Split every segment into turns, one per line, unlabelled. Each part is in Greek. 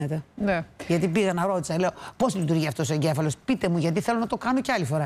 Ναι.
Γιατί πήγα να ρώτησα, λέω πώς λειτουργεί αυτός ο εγκέφαλος. Πείτε μου, γιατί θέλω να το κάνω κι άλλη φορά.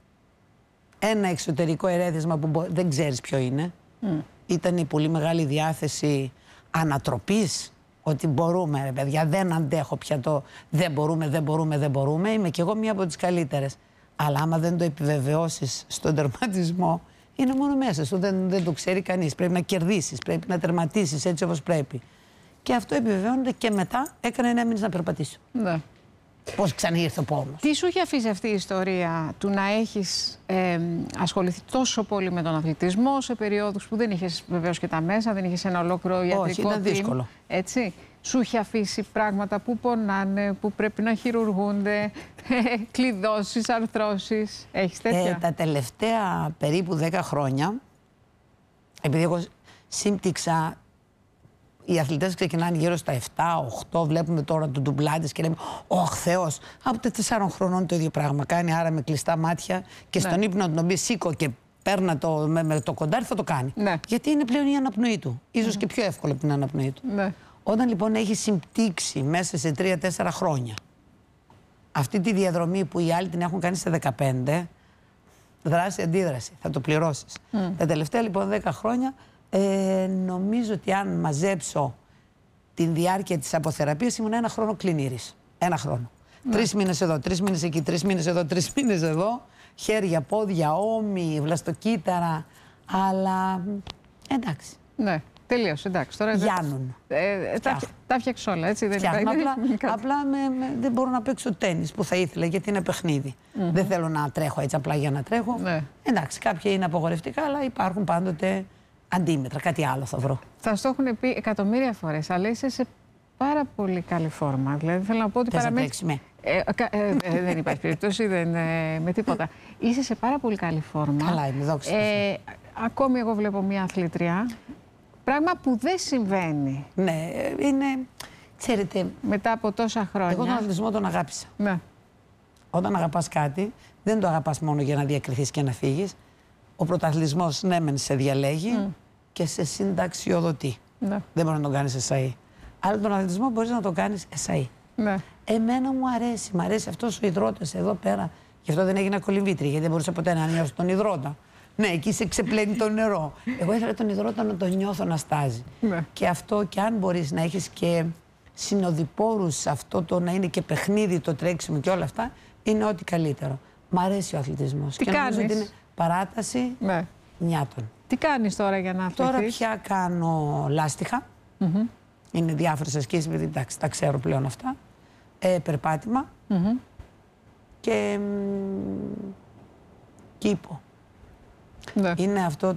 Ένα εξωτερικό ερέθισμα που δεν ξέρεις ποιο είναι. Ήταν η πολύ μεγάλη διάθεση ανατροπής. Ότι μπορούμε, ρε παιδιά, δεν αντέχω πια το δεν μπορούμε. Είμαι κι εγώ μία από τις καλύτερες. Αλλά άμα δεν το επιβεβαιώσεις στον τερματισμό, είναι μόνο μέσα σου. Δεν το ξέρει κανείς. Πρέπει να κερδίσεις, πρέπει να τερματίσεις έτσι όπως πρέπει. Και αυτό επιβεβαιώνεται και μετά έκανε 9 μήνες να περπατήσω.
Ναι.
Πώς ξανήρθε ο πόνος.
Τι σου είχε αφήσει αυτή η ιστορία του να έχεις ασχοληθεί τόσο πολύ με τον αθλητισμό σε περιόδους που δεν είχες βεβαίως και τα μέσα, δεν είχες ένα ολόκληρο ιατρικό
ήταν δύσκολο.
Έτσι. Σου είχε αφήσει πράγματα που πονάνε, που πρέπει να χειρουργούνται, κλειδώσεις, αρθρώσεις. Έχεις τέτοια?
Τα τελευταία περίπου 10 χρόνια, επειδή εγώ σύμπτυξα. Οι αθλητές ξεκινάνε γύρω στα 7-8, βλέπουμε τώρα τον ντουμπλάντες και λέμε «Ωχ, Θεός!» Από τα 4 χρονών το ίδιο πράγμα κάνει, άρα με κλειστά μάτια και στον ύπνο τον πει σήκω και παίρνα με το κοντάρι θα το κάνει.
Ναι.
Γιατί είναι πλέον η αναπνοή του, ίσως και πιο εύκολο από την αναπνοή του.
Ναι.
Όταν λοιπόν έχει συμπτύξει μέσα σε 3-4 χρόνια αυτή τη διαδρομή που οι άλλοι την έχουν κάνει σε 15, δράση-αντίδραση, θα το πληρώσεις. Τα τελευταία λοιπόν 10 χρόνια νομίζω ότι αν μαζέψω την διάρκεια της αποθεραπείας ήμουν 1 χρόνο κλινήρης. 1 χρόνο. 3 μήνες εδώ, 3 μήνες εκεί, 3 μήνες εδώ, 3 μήνες εδώ. Χέρια, πόδια, ώμοι, βλαστοκύτταρα. Αλλά εντάξει.
Ναι, τελείωσε. Εντάξει. Τώρα
Γιάννουν.
Τα φτιάξω όλα, έτσι δεν
υπάρχει.
Απλά
δεν μπορώ να παίξω τένις που θα ήθελα γιατί είναι παιχνίδι. Δεν θέλω να τρέχω έτσι απλά για να τρέχω.
Ναι.
Εντάξει, κάποια είναι απογορευτικά, αλλά υπάρχουν πάντοτε αντίμετρα. Κάτι άλλο θα βρω.
Θα στο έχουν πει εκατομμύρια φορές, αλλά είσαι σε πάρα πολύ καλή φόρμα. Δηλαδή θέλω να πω ότι
παραμένεις.
Δεν υπάρχει περίπτωση, με τίποτα. Είσαι σε πάρα πολύ καλή φόρμα.
Καλά είμαι, δόξα τω Θεώ.
Ακόμη εγώ βλέπω μια αθλήτρια. Πράγμα που δεν συμβαίνει.
Ναι, είναι. Ξέρετε.
Μετά από τόσα χρόνια.
Εγώ τον αθλητισμό τον αγάπησα.
Ναι.
Όταν αγαπάς κάτι, δεν το αγαπάς μόνο για να διακριθείς και να φύγεις. Ο πρωταθλητισμός, ναι, μεν σε διαλέγει και σε συνταξιοδοτεί.
Ναι.
Δεν μπορεί να τον κάνεις εσαΐ. Αλλά τον αθλητισμό μπορείς να τον κάνεις εσαΐ.
Ναι.
Εμένα μου αρέσει. Μ' αρέσει αυτός ο υδρότας εδώ πέρα. Γι' αυτό δεν έγινα κολυμβήτρια, γιατί δεν μπορούσα ποτέ να νιώσω τον υδρότα. Ναι, εκεί σε ξεπλένει το νερό. Εγώ ήθελα τον υδρότα να τον νιώθω να στάζει.
Ναι.
Και αυτό, και αν μπορείς να έχεις και συνοδοιπόρους, αυτό το να είναι και παιχνίδι, το τρέξιμο και όλα αυτά, είναι ό,τι καλύτερο. Μ' αρέσει ο αθλητισμός.
Τι
και
κάνεις?
νομίζω ότι είναι παράταση νιάτων.
Τι κάνεις τώρα για να αθληθείς?
Τώρα πια κάνω λάστιχα. Είναι διάφορες ασκήσεις, εντάξει, τα ξέρω πλέον αυτά. Περπάτημα και κήπο.
Ναι.
Είναι αυτό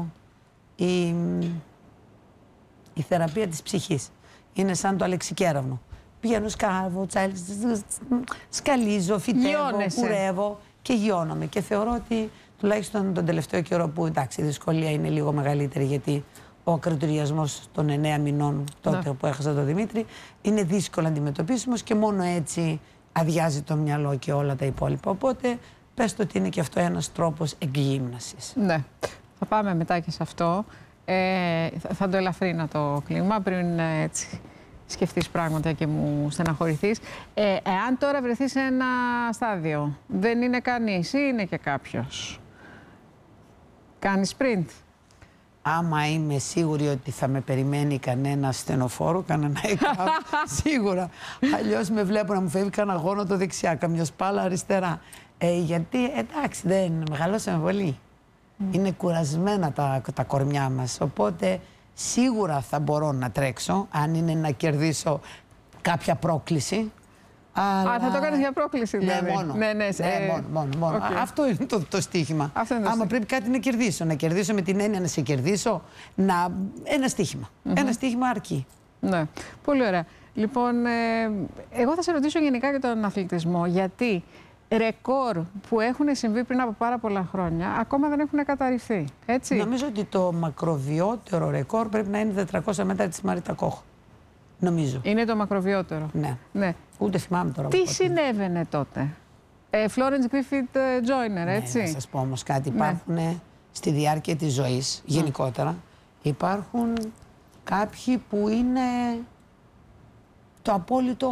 η θεραπεία της ψυχής. Είναι σαν το αλεξικέραυνο. Πηγαίνω, σκάβω, σκαλίζω, φυτεύω, κουρεύω και γιώνομαι. Και θεωρώ ότι τουλάχιστον τον τελευταίο καιρό που εντάξει η δυσκολία είναι λίγο μεγαλύτερη γιατί ο ακροτηριασμός των 9 μηνών τότε που έχασα τον Δημήτρη είναι δύσκολο αντιμετωπίσιμος και μόνο έτσι αδειάζει το μυαλό και όλα τα υπόλοιπα. Οπότε πες το ότι είναι και αυτό ένας τρόπος εκγύμνασης. Ναι.
Θα πάμε μετά και σε αυτό. Θα το ελαφρύνω το κλίμα πριν έτσι σκεφτείς πράγματα και μου στεναχωρηθείς. Εάν τώρα βρεθείς σε ένα στάδιο, δεν είναι κανείς ή είναι και κάποιος? Κάνεις sprint?
Άμα είμαι σίγουρη ότι θα με περιμένει κανένα στενοφόρο, κανένα έκανα, σίγουρα. Αλλιώς με βλέπω να μου φεύγει κανένα γόνατο δεξιά, καμιά σπάλα αριστερά. Γιατί εντάξει, δεν μεγαλώσαμε πολύ. Είναι κουρασμένα τα κορμιά μας. Οπότε σίγουρα θα μπορώ να τρέξω, αν είναι να κερδίσω κάποια πρόκληση.
Αλλά... θα το κάνεις για πρόκληση δηλαδή?
Ναι, μόνο. Μόνο.
Okay.
Αυτό είναι το στοίχημα. Άμα πρέπει κάτι να κερδίσω με την έννοια να σε κερδίσω, ένα στοίχημα. Ένα στοίχημα αρκεί.
Ναι, πολύ ωραία. Λοιπόν, εγώ θα σε ρωτήσω γενικά για τον αθλητισμό, γιατί ρεκόρ που έχουν συμβεί πριν από πάρα πολλά χρόνια ακόμα δεν έχουν καταρριφθεί, έτσι?
Νομίζω ότι το μακροβιότερο ρεκόρ πρέπει να είναι 400 μέτρα της Μαρίτα Κόχ. Νομίζω.
Είναι το μακροβιότερο.
Ναι. Ούτε θυμάμαι τώρα.
Τι συνέβαινε τότε? Florence Griffith Joyner, έτσι?
Ναι, να σας πω όμως κάτι. Υπάρχουν στη διάρκεια της ζωής, γενικότερα, υπάρχουν κάποιοι που είναι το απόλυτο